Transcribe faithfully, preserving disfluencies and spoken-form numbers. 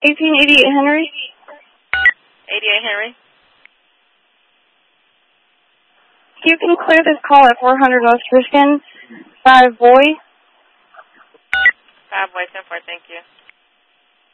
eighteen eighty-eight Henry. eighty-eight Henry. You can clear this call at four hundred West Ruskin. Five boy. Five boy, ten four, thank you.